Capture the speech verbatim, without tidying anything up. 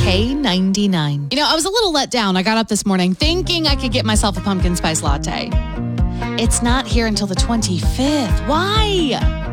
K ninety-nine. You know, I was a little let down. I got up this morning thinking I could get myself a pumpkin spice latte. It's not here until the twenty-fifth. Why?